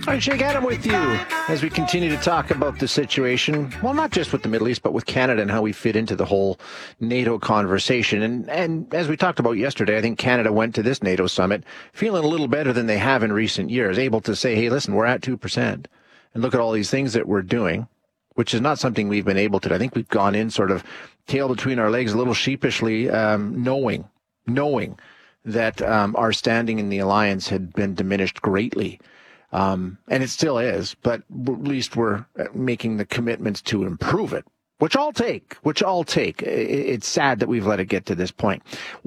All right, Jake Adam with you as we continue to talk about the situation, well, not just with the Middle East, but with Canada and how we fit into the whole NATO conversation. And as we talked about yesterday, I think Canada went to this NATO summit feeling a little better than they have in recent years, able to say, hey, listen, we're at 2%. And look at all these things that we're doing, which is not something we've been able to do. I think we've gone in sort of tail between our legs a little sheepishly, knowing that our standing in the alliance had been diminished greatly. And it still is, but at least we're making the commitments to improve it, which I'll take. It's sad that we've let it get to this point.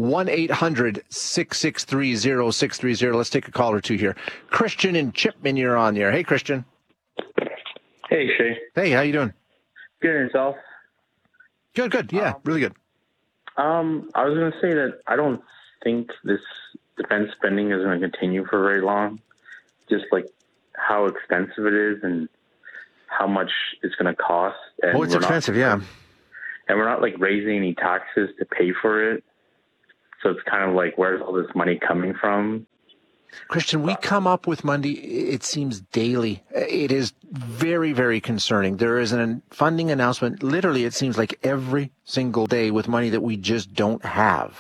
1-800-663-0630. Let's take a call or two here. Christian and Chipman, you're on there. Hey, Christian. Hey, Shay. Hey, how you doing? Good, and yourself? Good. Yeah, really good. I was going to say that I don't think this defense spending is going to continue for very long. Just like how expensive it is and how much it's going to cost. And it's expensive, yeah. And we're not like raising any taxes to pay for it. So it's kind of like, where's all this money coming from? Christian, we come up with money, it seems daily. It is very, very concerning. There is a funding announcement, literally, it seems like every single day with money that we just don't have.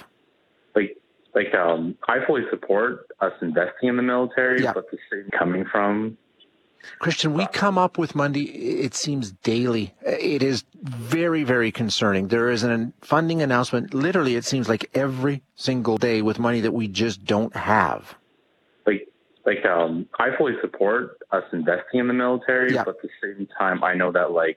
I fully support us investing in the military, Yeah. but the saving coming from. Christian, we come up with money, it seems daily. It is very, very concerning. There is a funding announcement, literally, it seems like every single day with money that we just don't have. I fully support us investing in the military, Yeah. but at the same time, I know that like